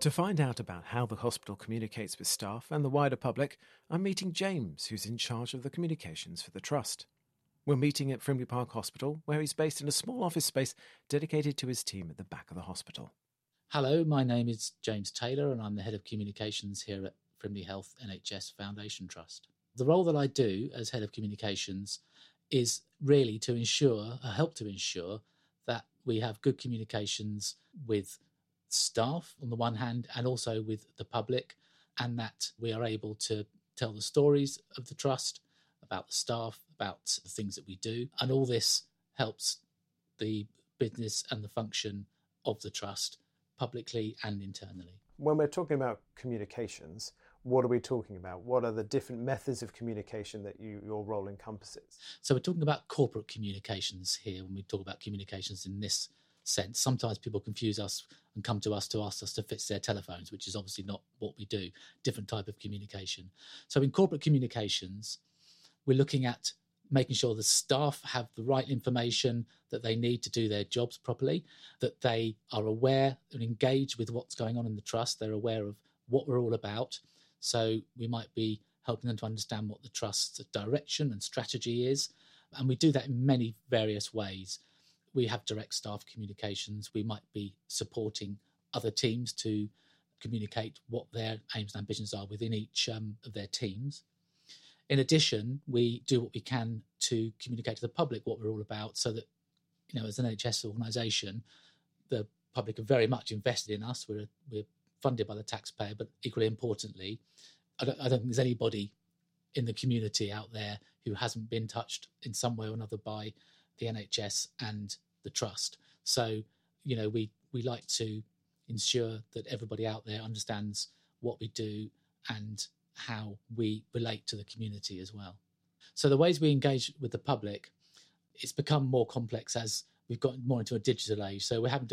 To find out about how the hospital communicates with staff and the wider public, I'm meeting James, who's in charge of the communications for the Trust. We're meeting at Frimley Park Hospital, where he's based in a small office space dedicated to his team at the back of the hospital. Hello, my name is James Taylor and I'm the Head of Communications here at Frimley Health NHS Foundation Trust. The role that I do as Head of Communications is really to help to ensure that we have good communications with staff on the one hand and also with the public, and that we are able to tell the stories of the Trust, about the staff, about the things that we do. And all this helps the business and the function of the Trust publicly and internally. When we're talking about communications, what are we talking about? What are the different methods of communication that your role encompasses? So we're talking about corporate communications here when we talk about communications in this sense. Sometimes people confuse us and come to us to ask us to fix their telephones, which is obviously not what we do, different type of communication. So in corporate communications, we're looking at making sure the staff have the right information that they need to do their jobs properly, that they are aware and engaged with what's going on in the Trust. They're aware of what we're all about. So we might be helping them to understand what the Trust's direction and strategy is. And we do that in many various ways. We have direct staff communications. We might be supporting other teams to communicate what their aims and ambitions are within each of their teams. In addition, we do what we can to communicate to the public what we're all about so that, as an NHS organisation, the public are very much invested in us. We're funded by the taxpayer, but equally importantly, I don't think there's anybody in the community out there who hasn't been touched in some way or another by the NHS and the Trust. So, we like to ensure that everybody out there understands what we do and how we relate to the community as well. So the ways we engage with the public, it's become more complex as we've got more into a digital age. So we're having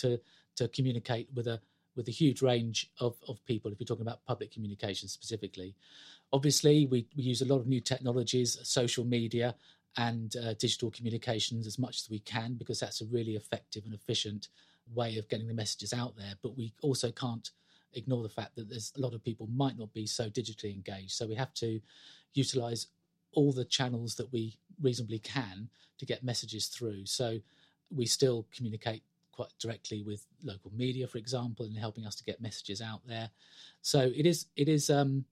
to communicate with a huge range of people, if you're talking about public communication specifically. Obviously, we use a lot of new technologies, social media and digital communications as much as we can, because that's a really effective and efficient way of getting the messages out there. But we also can't ignore the fact that there's a lot of people might not be so digitally engaged. So we have to utilise all the channels that we reasonably can to get messages through. So we still communicate quite directly with local media, for example, in helping us to get messages out there. So it is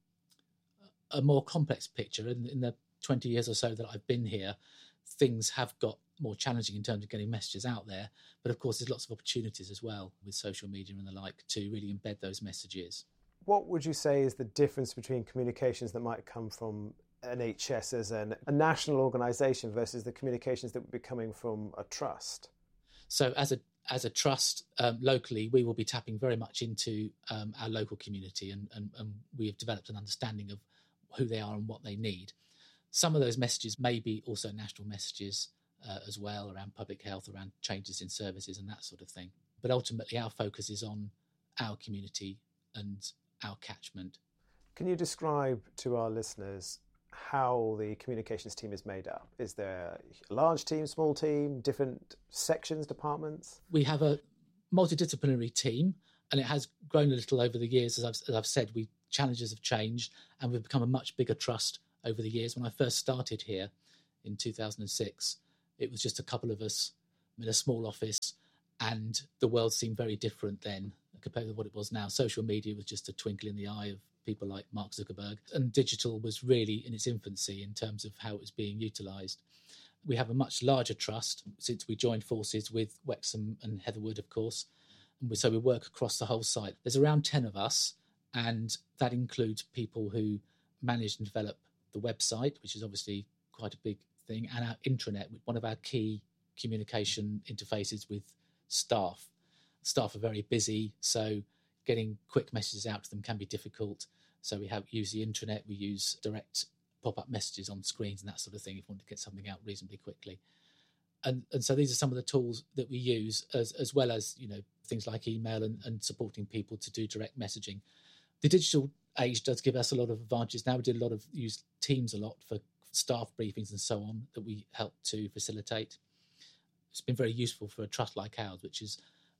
a more complex picture. In the 20 years or so that I've been here, things have got more challenging in terms of getting messages out there. But of course, there's lots of opportunities as well with social media and the like to really embed those messages. What would you say is the difference between communications that might come from NHS as a national organisation versus the communications that would be coming from a trust? So as a trust, locally, we will be tapping very much into our local community and we have developed an understanding of who they are and what they need. Some of those messages may be also national messages as well, around public health, around changes in services and that sort of thing. But ultimately, our focus is on our community and our catchment. Can you describe to our listeners how the communications team is made up? Is there a large team, small team, different sections, departments? We have a multidisciplinary team, and it has grown a little over the years. As I've said, challenges have changed, and we've become a much bigger trust over the years. When I first started here in 2006, it was just a couple of us in a small office, and the world seemed very different then compared to what it was now. Social media was just a twinkle in the eye of people like Mark Zuckerberg, and digital was really in its infancy in terms of how it was being utilised. We have a much larger trust since we joined forces with Wexham and Heatherwood, of course, and so we work across the whole site. There's around 10 of us, and that includes people who manage and develop the website, which is obviously quite a big thing, and our intranet, one of our key communication interfaces with staff. Staff are very busy, so getting quick messages out to them can be difficult. So we use the intranet, we use direct pop-up messages on screens and that sort of thing if we want to get something out reasonably quickly. And so these are some of the tools that we use, as well as things like email and supporting people to do direct messaging. The digital age does give us a lot of advantages. Now we use Teams a lot for staff briefings and so on that we help to facilitate. It's been very useful for a trust like ours, which is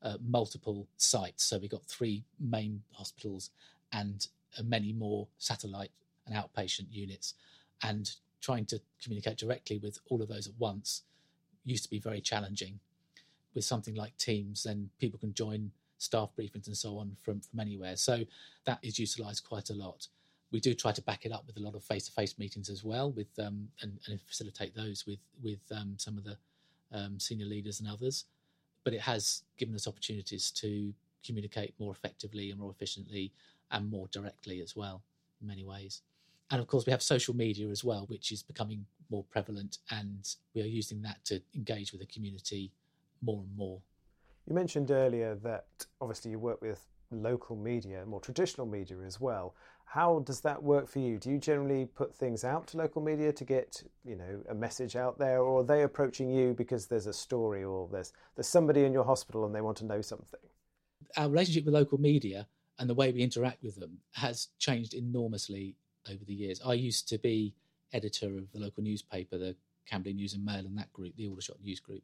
multiple sites. So we've got 3 main hospitals and many more satellite and outpatient units. And trying to communicate directly with all of those at once used to be very challenging. With something like Teams, then people can join staff briefings and so on from anywhere. So that is utilised quite a lot. We do try to back it up with a lot of face-to-face meetings as well, with and facilitate those with some of the senior leaders and others. But it has given us opportunities to communicate more effectively and more efficiently and more directly as well in many ways. And of course, we have social media as well, which is becoming more prevalent, and we are using that to engage with the community more and more. You mentioned earlier that obviously you work with local media, more traditional media as well. How does that work for you? Do you generally put things out to local media to get, a message out there, or are they approaching you because there's a story or there's somebody in your hospital and they want to know something? Our relationship with local media and the way we interact with them has changed enormously over the years. I used to be editor of the local newspaper, the Camberley News and Mail, and that group, the Aldershot News Group.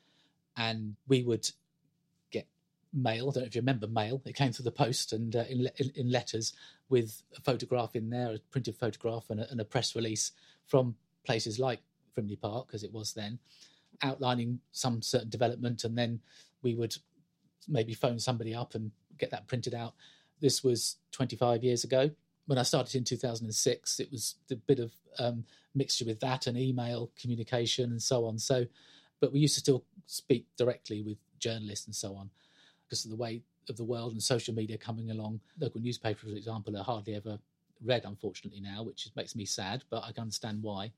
And we would get mail. I don't know if you remember mail. It came through the post and in letters with a photograph in there, a printed photograph and a press release from places like Frimley Park, as it was then, outlining some certain development. And then we would maybe phone somebody up and get that printed out. This was 25 years ago. When I started in 2006, it was a bit of mixture with that and email communication and so on. But we used to still speak directly with journalists and so on because of the way of the world and social media coming along. Local newspapers, for example, are hardly ever read, unfortunately, now, which makes me sad, but I can understand why.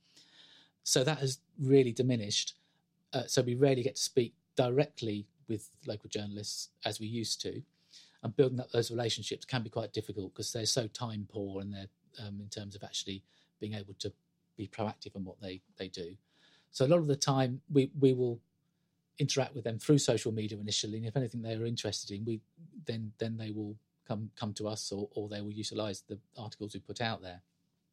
So that has really diminished. So we rarely get to speak directly with local journalists as we used to. And building up those relationships can be quite difficult because they're so time poor and they're in terms of actually being able to be proactive in what they do. So a lot of the time we will interact with them through social media initially, and if anything they are interested in, then they will come to us or they will utilise the articles we put out there.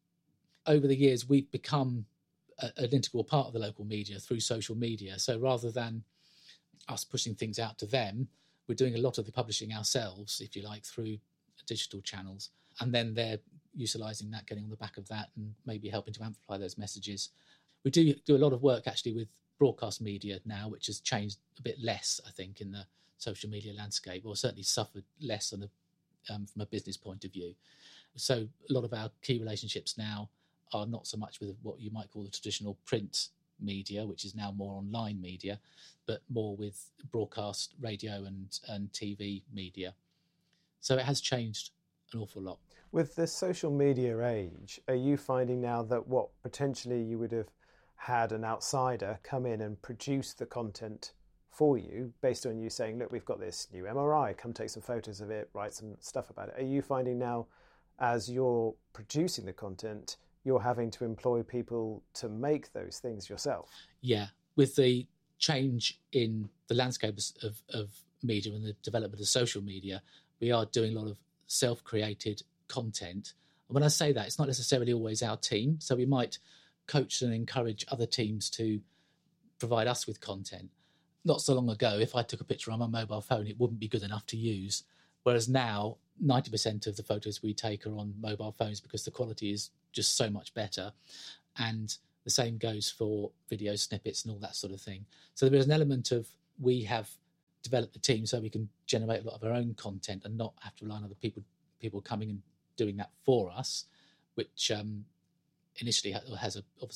Over the years, we've become an integral part of the local media through social media. So rather than us pushing things out to them, we're doing a lot of the publishing ourselves, if you like, through digital channels. And then they're utilising that, getting on the back of that and maybe helping to amplify those messages. We do a lot of work actually with broadcast media now, which has changed a bit less, I think, in the social media landscape, or certainly suffered less from a business point of view. So a lot of our key relationships now are not so much with what you might call the traditional print media, which is now more online media, but more with broadcast radio and TV media. So it has changed an awful lot. With the social media age, are you finding now that what potentially you would have had an outsider come in and produce the content for you based on you saying, look, we've got this new MRI, come take some photos of it, write some stuff about it. Are you finding now, as you're producing the content, you're having to employ people to make those things yourself? Yeah, with the change in the landscape of media and the development of social media, we are doing a lot of self-created content. And when I say that, it's not necessarily always our team. So we might coach and encourage other teams to provide us with content. Not so long ago, if I took a picture on my mobile phone, it wouldn't be good enough to use. Whereas now, 90% of the photos we take are on mobile phones because the quality is just so much better. And the same goes for video snippets and all that sort of thing. So there is an element of we have developed the team so we can generate a lot of our own content and not have to rely on other people coming and doing that for us, which initially has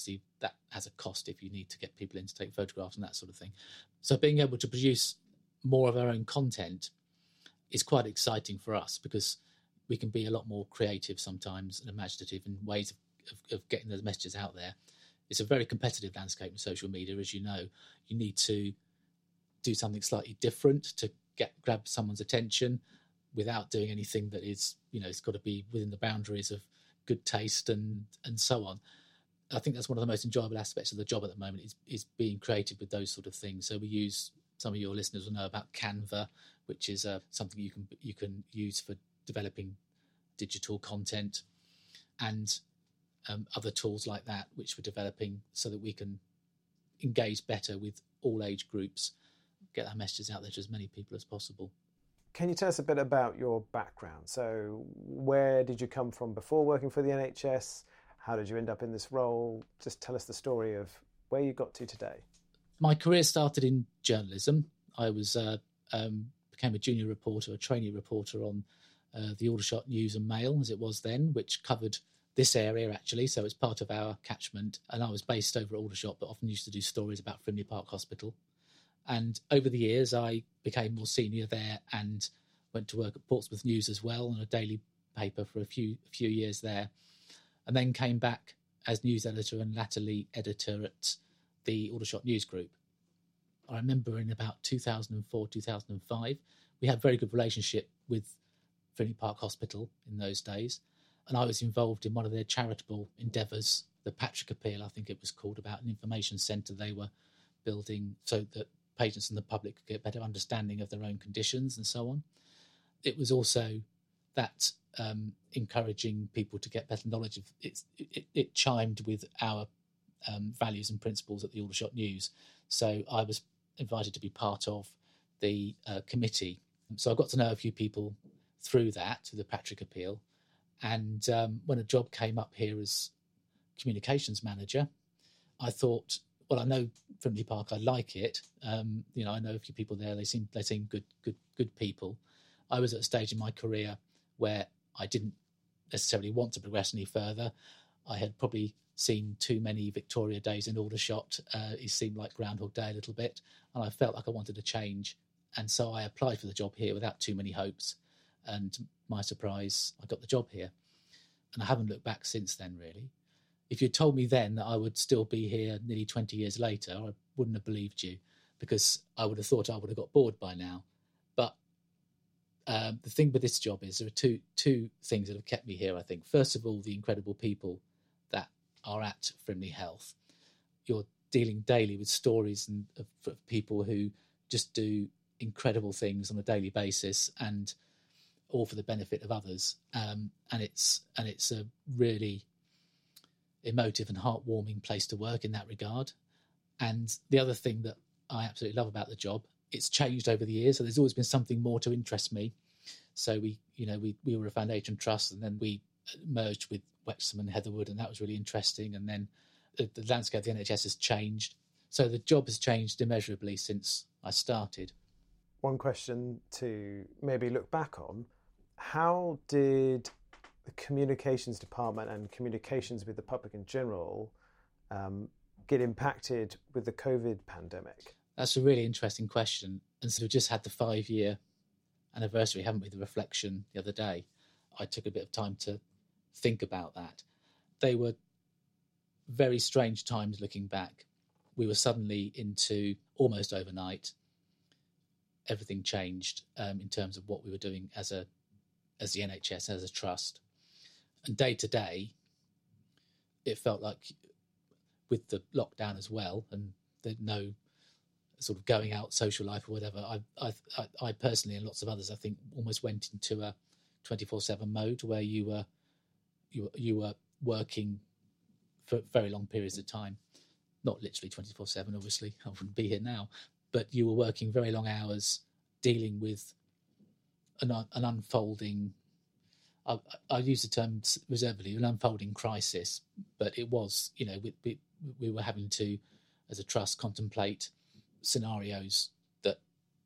a cost if you need to get people in to take photographs and that sort of thing. So being able to produce more of our own content is quite exciting for us because we can be a lot more creative sometimes and imaginative in ways of getting those messages out there. It's a very competitive landscape in social media, as you know. You need to do something slightly different to grab someone's attention without doing anything that is, it's got to be within the boundaries of good taste and so on. I think that's one of the most enjoyable aspects of the job at the moment is being creative with those sort of things. So we use, some of your listeners will know about Canva, which is something you can use for developing digital content, and other tools like that, which we're developing so that we can engage better with all age groups get our messages out there to as many people as possible. Can you tell us a bit about your background? So where did you come from before working for the NHS? How did you end up in this role? Just tell us the story of where you got to today. My career started in journalism. I was became a junior reporter, a trainee reporter on the Aldershot News and Mail, as it was then, which covered this area actually, so it's part of our catchment. And I was based over at Aldershot, but often used to do stories about Frimley Park Hospital. And over the years, I became more senior there and went to work at Portsmouth News as well on a daily paper for a few years there, and then came back as news editor and latterly editor at the Aldershot News Group. I remember in about 2004, 2005, we had a very good relationship with Frimley Park Hospital in those days, and I was involved in one of their charitable endeavours, the Patrick Appeal, I think it was called, about an information centre they were building so that patients and the public could get a better understanding of their own conditions and so on. It was also that encouraging people to get better knowledge of it chimed with our values and principles at the Aldershot News. So I was invited to be part of the committee. So I got to know a few people through the Patrick Appeal. And when a job came up here as communications manager, I thought, well, I know Frimley Park, I like it. I know a few people there. They seem good people. I was at a stage in my career where I didn't necessarily want to progress any further. I had probably seen too many Victoria days in Aldershot. It seemed like Groundhog Day a little bit, and I felt like I wanted to change. And so I applied for the job here without too many hopes. And to my surprise, I got the job here. And I haven't looked back since then, really. If you'd told me then that I would still be here nearly 20 years later, I wouldn't have believed you, because I would have thought I would have got bored by now. But the thing with this job is there are two things that have kept me here, I think. First of all, the incredible people that are at Frimley Health. You're dealing daily with stories of people who just do incredible things on a daily basis, and all for the benefit of others. And it's a really emotive and heartwarming place to work in that regard. And the other thing that I absolutely love about the job, it's changed over the years, so there's always been something more to interest me. So we were a foundation trust, and then we merged with Wexham and Heatherwood, and that was really interesting. And then the landscape of the NHS has changed. So the job has changed immeasurably since I started. One question to maybe look back on, how did the communications department and communications with the public in general get impacted with the COVID pandemic? That's a really interesting question. And so we've just had the 5-year anniversary, haven't we, the reflection the other day. I took a bit of time to think about that. They were very strange times looking back. We were suddenly into, almost overnight, everything changed in terms of what we were doing as the NHS, as a trust. And day to day, it felt like, with the lockdown as well, and there's no sort of going out social life or whatever, I personally, and lots of others, I think, almost went into a 24/7 mode where you were working for very long periods of time. Not literally 24/7, obviously, I wouldn't be here now, but you were working very long hours, dealing with an unfolding, I use the term reservedly, an unfolding crisis, but it was, we were having to, as a trust, contemplate scenarios that,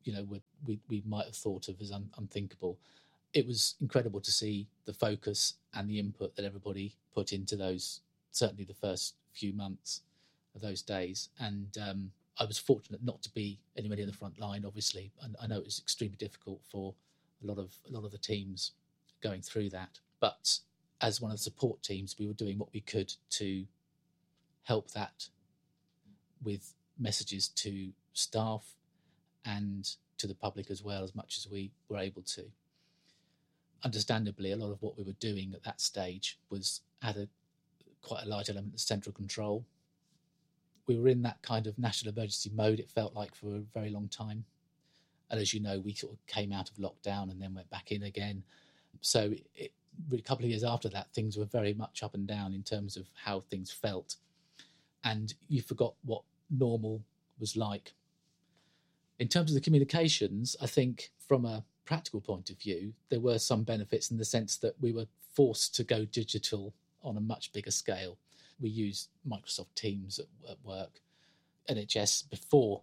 we might have thought of as unthinkable. It was incredible to see the focus and the input that everybody put into those, certainly the first few months of those days. And I was fortunate not to be anywhere near the front line, obviously. And I know it was extremely difficult for a lot of the teams going through that. But as one of the support teams, we were doing what we could to help that with messages to staff and to the public as well, as much as we were able to. Understandably, a lot of what we were doing at that stage had quite a large element of central control. We were in that kind of national emergency mode, it felt like, for a very long time. And as you know, we sort of came out of lockdown and then went back in again. So a couple of years after that, things were very much up and down in terms of how things felt. And you forgot what normal was like. In terms of the communications, I think from a practical point of view, there were some benefits in the sense that we were forced to go digital on a much bigger scale. We used Microsoft Teams at work. NHS before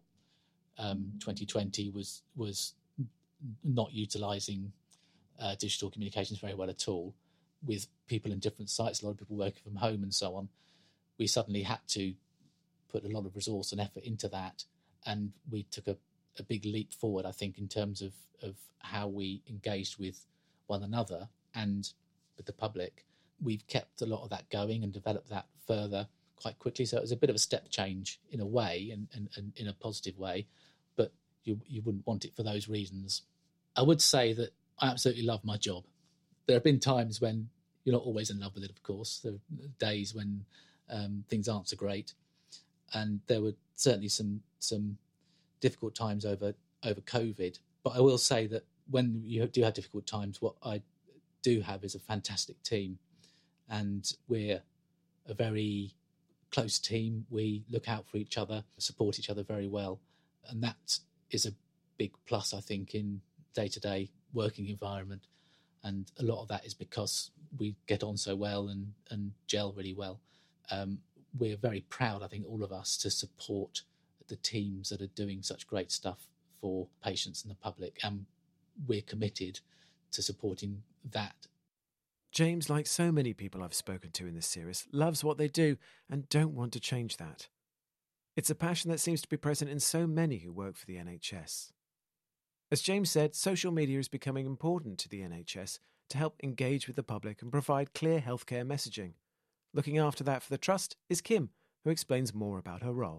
2020 was not utilising digital communications very well at all, with people in different sites, a lot of people working from home and so on. We suddenly had to put a lot of resource and effort into that, and we took a big leap forward, I think, in terms of how we engaged with one another and with the public. We've kept a lot of that going and developed that further quite quickly. So it was a bit of a step change in a way, and in a positive way, but you wouldn't want it for those reasons. I would say that I absolutely love my job. There have been times when you're not always in love with it, of course. There are days when things aren't so great. And there were certainly some difficult times over COVID. But I will say that when you do have difficult times, what I do have is a fantastic team. And we're a very close team. We look out for each other, support each other very well. And that is a big plus, I think, in day-to-day working environment. And a lot of that is because we get on so well and gel really well. We're very proud, I think, all of us, to support the teams that are doing such great stuff for patients and the public. And we're committed to supporting that. James, like so many people I've spoken to in this series, loves what they do and don't want to change that. It's a passion that seems to be present in so many who work for the NHS. As James said, social media is becoming important to the NHS to help engage with the public and provide clear healthcare messaging. Looking after that for the Trust is Kim, who explains more about her role.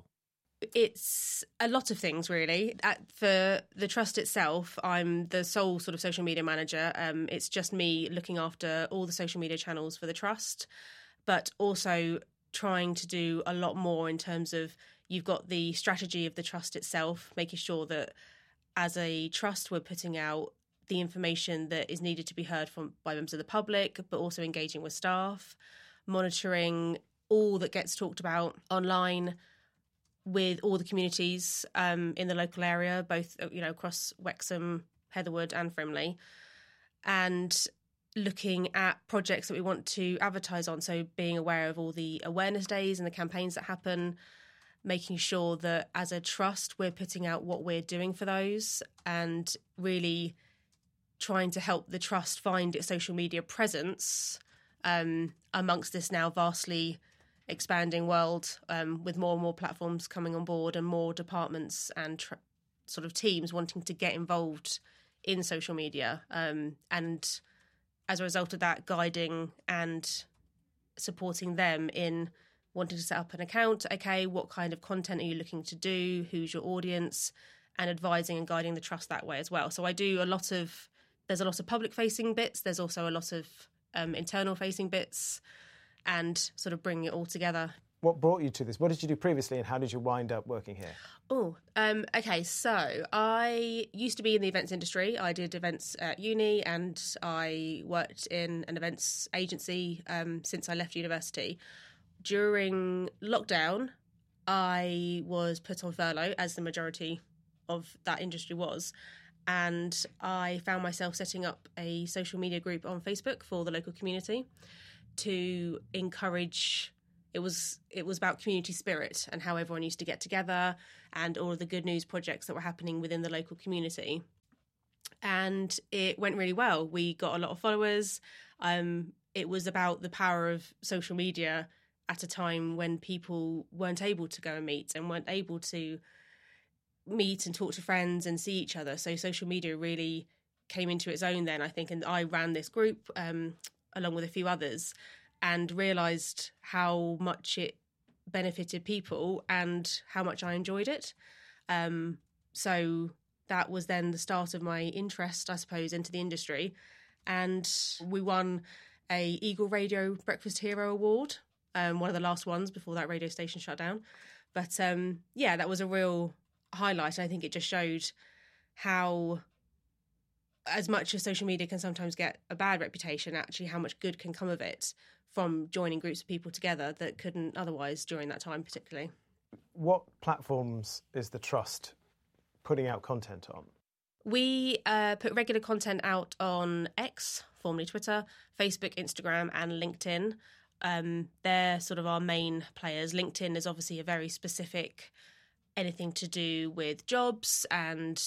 It's a lot of things, really. For the Trust itself, I'm the sole sort of social media manager. It's just me looking after all the social media channels for the Trust, but also trying to do a lot more in terms of you've got the strategy of the Trust itself, making sure that as a Trust we're putting out the information that is needed to be heard by members of the public, but also engaging with staff, monitoring all that gets talked about online with all the communities in the local area, both across Wexham, Heatherwood and Frimley, and looking at projects that we want to advertise on. So being aware of all the awareness days and the campaigns that happen, making sure that as a Trust we're putting out what we're doing for those, and really trying to help the Trust find its social media presence amongst this now vastly expanding world, with more and more platforms coming on board and more departments and sort of teams wanting to get involved in social media. And as a result of that, guiding and supporting them in wanting to set up an account. Okay, what kind of content are you looking to do? Who's your audience? And advising and guiding the Trust that way as well. So I do there's a lot of public-facing bits. There's also a lot of internal-facing bits, and sort of bringing it all together. What brought you to this? What did you do previously, and how did you wind up working here? Okay, so I used to be in the events industry. I did events at uni, and I worked in an events agency since I left university. During lockdown, I was put on furlough, as the majority of that industry was, and I found myself setting up a social media group on Facebook for the local community to encourage. It was about community spirit and how everyone used to get together and all of the good news projects that were happening within the local community. And it went really well. We got a lot of followers. It was about the power of social media at a time when people weren't able to go and meet and weren't able to meet and talk to friends and see each other. So social media really came into its own then, I think. And I ran this group along with a few others, and realised how much it benefited people and how much I enjoyed it. So that was then the start of my interest, I suppose, into the industry. And we won a Eagle Radio Breakfast Hero Award, one of the last ones before that radio station shut down. But that was a real highlight. I think it just showed how, as much as social media can sometimes get a bad reputation, actually how much good can come of it from joining groups of people together that couldn't otherwise during that time particularly. What platforms is the Trust putting out content on? We put regular content out on X, formerly Twitter, Facebook, Instagram, and LinkedIn. They're sort of our main players. LinkedIn is obviously a very specific, anything to do with jobs and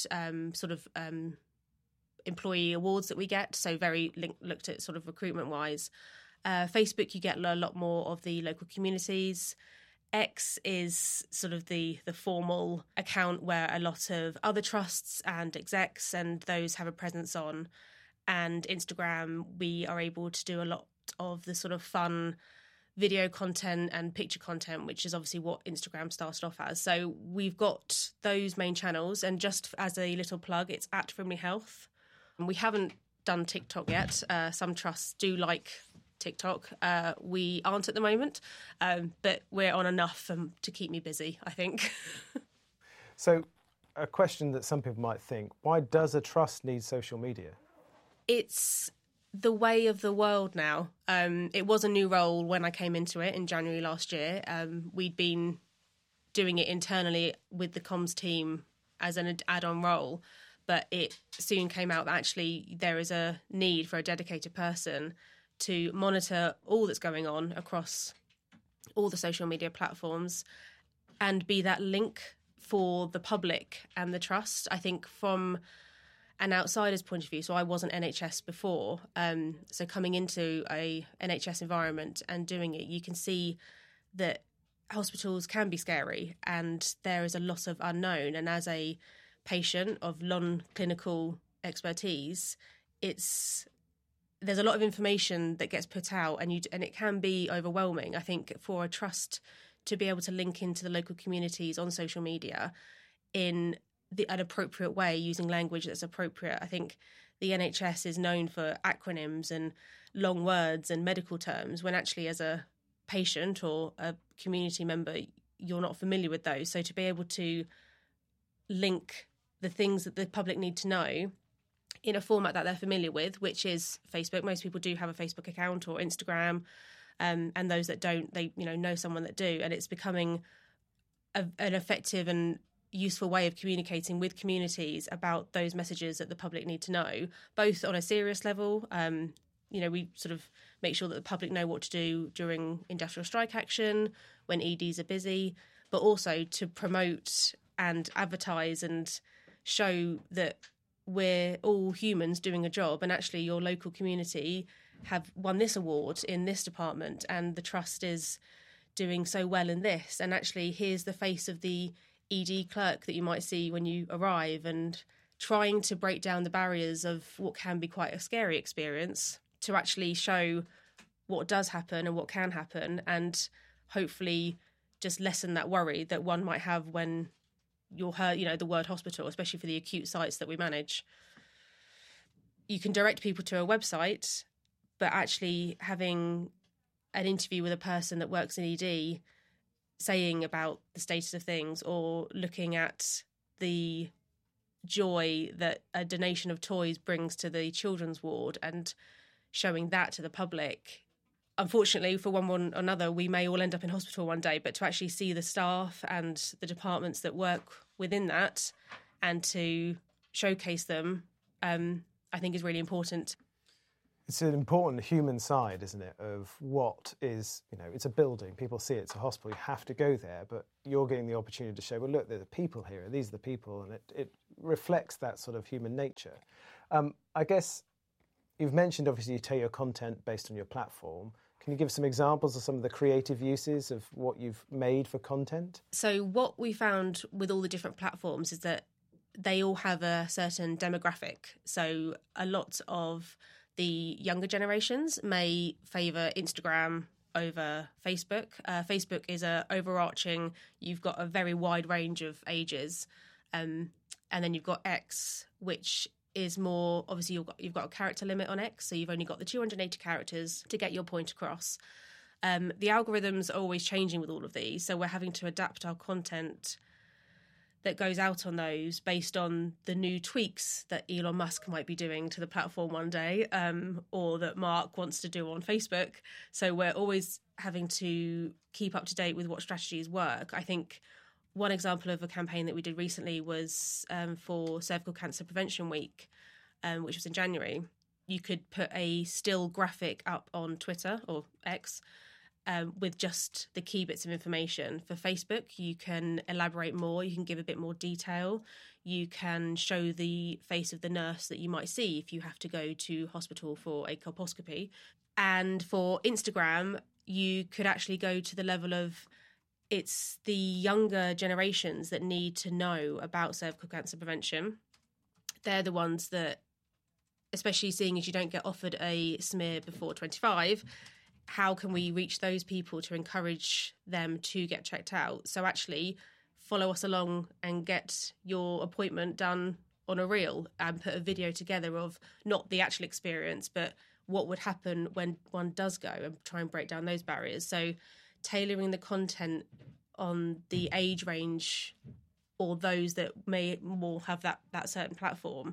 employee awards that we get. So very looked at sort of recruitment-wise. Facebook, you get a lot more of the local communities. X is sort of the formal account where a lot of other trusts and execs and those have a presence on. And Instagram, we are able to do a lot of the sort of fun video content and picture content, which is obviously what Instagram started off as. So we've got those main channels. And just as a little plug, it's at Frimley Health. And we haven't done TikTok yet. Some trusts do like TikTok. We aren't at the moment, but we're on enough to keep me busy, I think. So a question that some people might think, why does a trust need social media? It's the way of the world now. It was a new role when I came into it in January last year. We'd been doing it internally with the comms team as an add-on role, but it soon came out that actually there is a need for a dedicated person to monitor all that's going on across all the social media platforms and be that link for the public and the trust. I think from an outsider's point of view, so I wasn't NHS before, so coming into a NHS environment and doing it, you can see that hospitals can be scary and there is a lot of unknown. And as a patient of non-clinical expertise, there's a lot of information that gets put out and it can be overwhelming. I think for a trust to be able to link into the local communities on social media in an appropriate way, using language that's appropriate. I think the NHS is known for acronyms and long words and medical terms, when actually as a patient or a community member, you're not familiar with those. So to be able to link the things that the public need to know in a format that they're familiar with, which is Facebook. Most people do have a Facebook account or Instagram, and those that don't, they know someone that do, and it's becoming an effective and useful way of communicating with communities about those messages that the public need to know, both on a serious level. We sort of make sure that the public know what to do during industrial strike action, when EDs are busy, but also to promote and advertise and show that we're all humans doing a job, and actually your local community have won this award in this department and the trust is doing so well in this, and actually here's the face of the ED clerk that you might see when you arrive, and trying to break down the barriers of what can be quite a scary experience to actually show what does happen and what can happen, and hopefully just lessen that worry that one might have when you're heard, the word hospital, especially for the acute sites that we manage. You can direct people to a website, but actually having an interview with a person that works in ED saying about the status of things, or looking at the joy that a donation of toys brings to the children's ward and showing that to the public. Unfortunately, for one or another, we may all end up in hospital one day, but to actually see the staff and the departments that work within that and to showcase them, I think is really important. It's an important human side, isn't it, of what is, it's a building. People see it's a hospital. You have to go there, but you're getting the opportunity to show, well, look, there are people here. These are the people, and it reflects that sort of human nature. I guess you've mentioned, obviously, you take your content based on your platform. Can you give some examples of some of the creative uses of what you've made for content? So what we found with all the different platforms is that they all have a certain demographic. So a lot of the younger generations may favour Instagram over Facebook. Facebook is a overarching, you've got a very wide range of ages. And then you've got X, which is more, obviously you've got a character limit on X, so you've only got the 280 characters to get your point across. The algorithms are always changing with all of these, so we're having to adapt our content that goes out on those based on the new tweaks that Elon Musk might be doing to the platform one day, or that Mark wants to do on Facebook. So we're always having to keep up to date with what strategies work. I think one example of a campaign that we did recently was for Cervical Cancer Prevention Week, which was in January. You could put a still graphic up on Twitter or X with just the key bits of information. For Facebook, you can elaborate more, you can give a bit more detail, you can show the face of the nurse that you might see if you have to go to hospital for a colposcopy. And for Instagram, you could actually go to the level of, it's the younger generations that need to know about cervical cancer prevention. They're the ones that, especially seeing as you don't get offered a smear before 25, how can we reach those people to encourage them to get checked out? So actually follow us along and get your appointment done on a reel and put a video together of not the actual experience, but what would happen when one does go, and try and break down those barriers. So tailoring the content on the age range or those that may more have that certain platform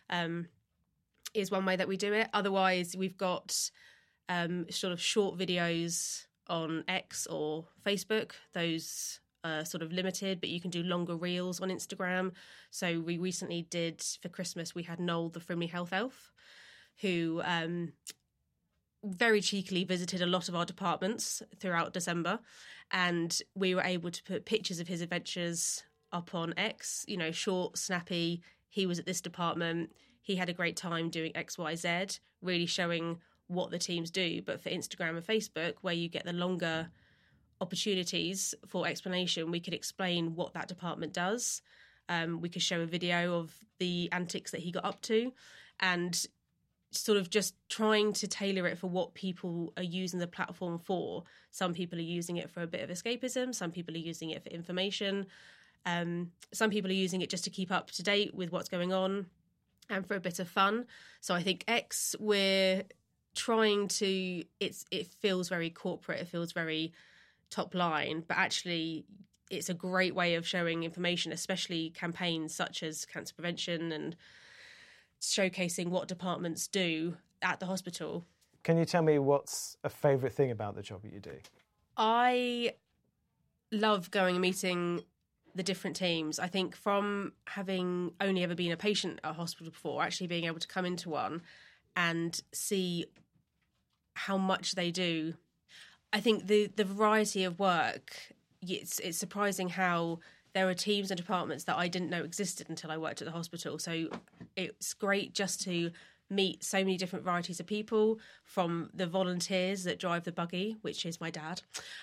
is one way that we do it. Otherwise, we've got sort of short videos on X or Facebook. Those are sort of limited, but you can do longer reels on Instagram. So we recently did, for Christmas, we had Noel, the Frimley Health Elf, who very cheekily visited a lot of our departments throughout December. And we were able to put pictures of his adventures up on X, you know, short, snappy. He was at this department. He had a great time doing X, Y, Z, really showing what the teams do. But for Instagram and Facebook, where you get the longer opportunities for explanation, we could explain what that department does. We could show a video of the antics that he got up to, and sort of just trying to tailor it for what people are using the platform for. Some people are using it for a bit of escapism. Some people are using it for information. Some people are using it just to keep up to date with what's going on and for a bit of fun. So I think X, we're trying to, it feels very corporate, it feels very top line, but actually it's a great way of showing information, especially campaigns such as cancer prevention and showcasing what departments do at the hospital. Can you tell me what's a favourite thing about the job that you do? I love going and meeting the different teams. I think from having only ever been a patient at a hospital before, actually being able to come into one and see how much they do. I think the variety of work, it's surprising how there are teams and departments that I didn't know existed until I worked at the hospital. So it's great just to meet so many different varieties of people, from the volunteers that drive the buggy, which is my dad,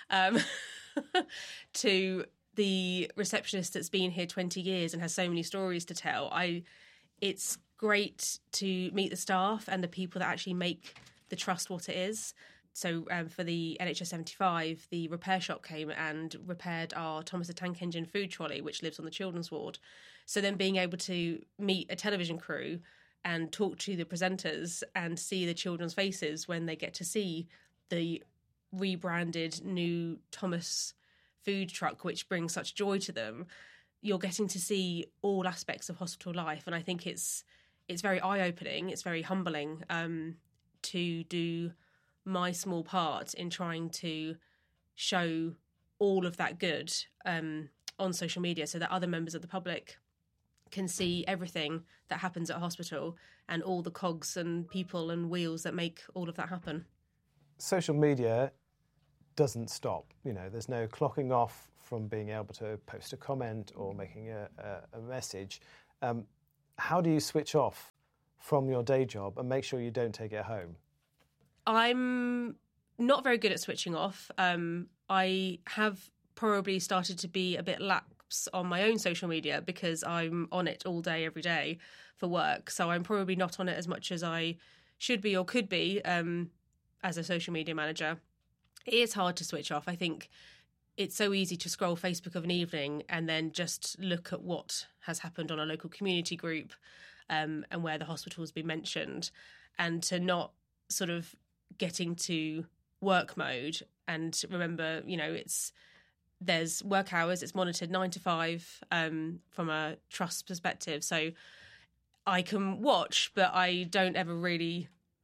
to the receptionist that's been here 20 years and has so many stories to tell. It's great to meet the staff and the people that actually make the trust what it is. So for the NHS 75, the repair shop came and repaired our Thomas the Tank Engine food trolley, which lives on the children's ward. So then being able to meet a television crew and talk to the presenters and see the children's faces when they get to see the rebranded new Thomas food truck, which brings such joy to them, you're getting to see all aspects of hospital life. And I think it's very eye-opening, it's very humbling to do my small part in trying to show all of that good on social media, so that other members of the public can see everything that happens at a hospital and all the cogs and people and wheels that make all of that happen. Social media doesn't stop. You know, there's no clocking off from being able to post a comment or making a message. How do you switch off from your day job and make sure you don't take it home? I'm not very good at switching off. I have probably started to be a bit lax on my own social media because I'm on it all day, every day for work. So I'm probably not on it as much as I should be or could be as a social media manager. It is hard to switch off. I think it's so easy to scroll Facebook of an evening and then just look at what has happened on a local community group and where the hospital has been mentioned, and to not sort of getting to work mode and remember, you know, there's work hours, it's monitored 9 to 5 from a trust perspective. So I can watch, but I don't ever really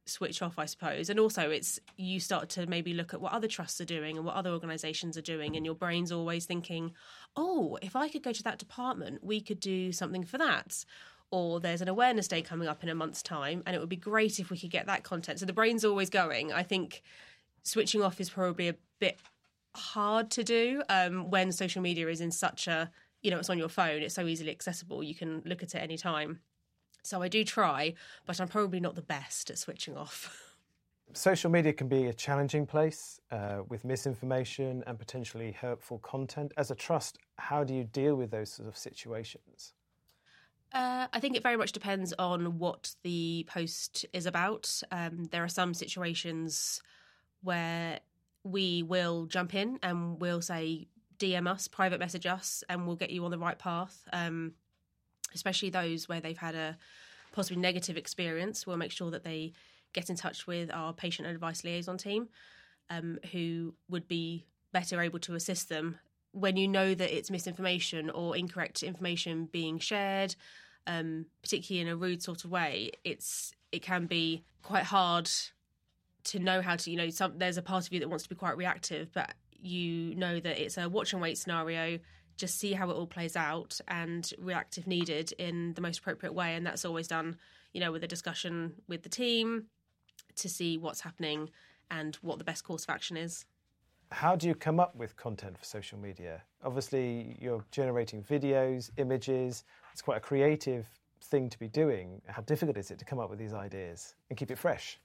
switch off, I suppose. And also you start to maybe look at what other trusts are doing and what other organisations are doing, and your brain's always thinking, oh, if I could go to that department, we could do something for that. Or there's an awareness day coming up in a month's time, and it would be great if we could get that content. So the brain's always going. I think switching off is probably a bit hard to do when social media is in such a, it's on your phone, it's so easily accessible, you can look at it any time. So I do try, but I'm probably not the best at switching off. Social media can be a challenging place with misinformation and potentially hurtful content. As a trust, how do you deal with those sort of situations? I think it very much depends on what the post is about. There are some situations where we will jump in and we'll say, DM us, private message us, and we'll get you on the right path. Especially those where they've had a possibly negative experience. We'll make sure that they get in touch with our patient advice liaison team, who would be better able to assist them when you know that it's misinformation or incorrect information being shared, particularly in a rude sort of way. It can be quite hard to know how to, there's a part of you that wants to be quite reactive, but you know that it's a watch and wait scenario. Just see how it all plays out and react if needed in the most appropriate way. And that's always done, with a discussion with the team to see what's happening and what the best course of action is. How do you come up with content for social media? Obviously, you're generating videos, images. It's quite a creative thing to be doing. How difficult is it to come up with these ideas and keep it fresh?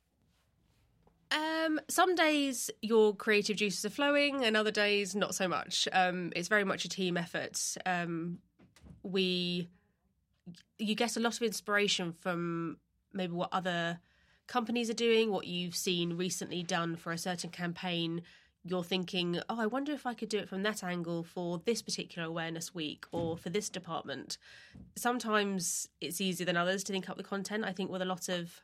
Some days your creative juices are flowing and other days not so much. It's very much a team effort. You get a lot of inspiration from maybe what other companies are doing, what you've seen recently done for a certain campaign. You're thinking, I wonder if I could do it from that angle for this particular awareness week or for this department. Sometimes it's easier than others to think up the content. I think with a lot of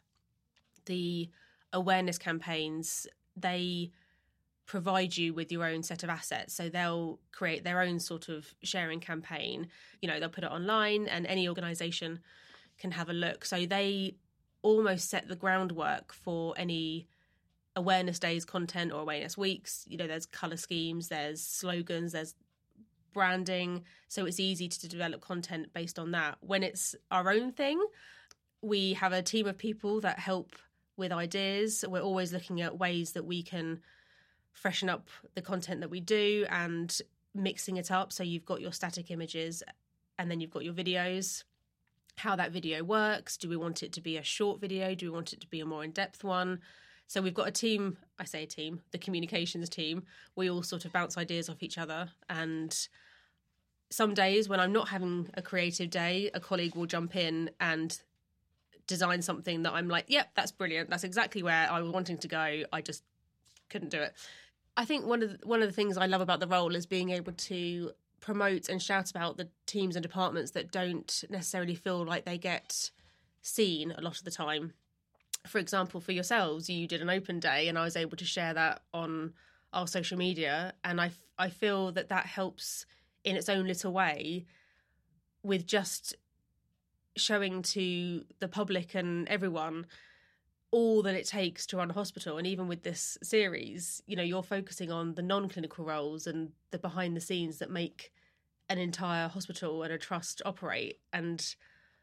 the awareness campaigns, they provide you with your own set of assets. So they'll create their own sort of sharing campaign. They'll put it online and any organisation can have a look. So they almost set the groundwork for any awareness days content or awareness weeks. There's colour schemes, there's slogans, there's branding. So it's easy to develop content based on that. When it's our own thing, we have a team of people that help with ideas. We're always looking at ways that we can freshen up the content that we do and mixing it up. So you've got your static images and then you've got your videos, how that video works. Do we want it to be a short video? Do we want it to be a more in-depth one? So we've got a team, I say a team, the communications team. We all sort of bounce ideas off each other. And some days when I'm not having a creative day, a colleague will jump in and design something that I'm like, yep, that's brilliant. That's exactly where I was wanting to go. I just couldn't do it. I think one of the things I love about the role is being able to promote and shout about the teams and departments that don't necessarily feel like they get seen a lot of the time. For example, for yourselves, you did an open day and I was able to share that on our social media. And I feel that helps in its own little way with just showing to the public and everyone all that it takes to run a hospital. And even with this series, you're focusing on the non-clinical roles and the behind the scenes that make an entire hospital and a trust operate. And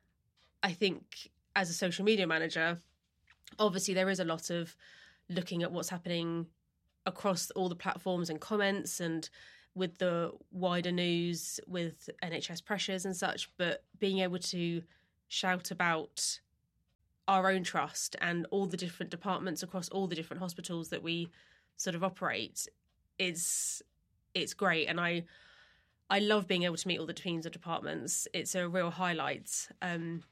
I think as a social media manager, obviously there is a lot of looking at what's happening across all the platforms and comments and with the wider news, with NHS pressures and such, but being able to shout about our own trust and all the different departments across all the different hospitals that we sort of operate it's great. And I love being able to meet all the teams of departments. It's a real highlight. And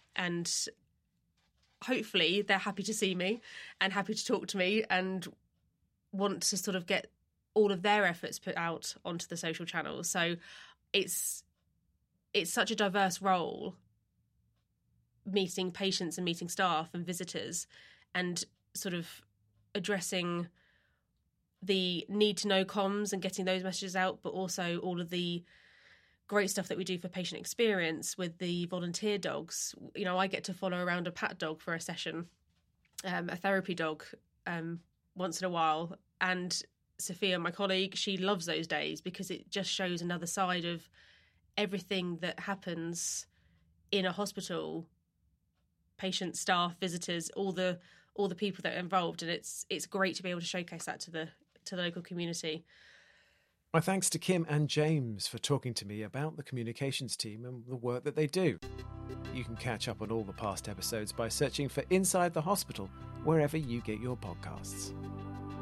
hopefully they're happy to see me and happy to talk to me and want to sort of get all of their efforts put out onto the social channels. So it's such a diverse role, meeting patients and meeting staff and visitors and sort of addressing the need to know comms and getting those messages out, but also all of the great stuff that we do for patient experience with the volunteer dogs. I get to follow around a pat dog for a session a therapy dog once in a while. And Sophia, my colleague, she loves those days because it just shows another side of everything that happens in a hospital. Patients, staff, visitors, all the people that are involved, and it's great to be able to showcase that to the local community. My thanks to Kim and James for talking to me about the communications team and the work that they do. You can catch up on all the past episodes by searching for Inside the Hospital wherever you get your podcasts.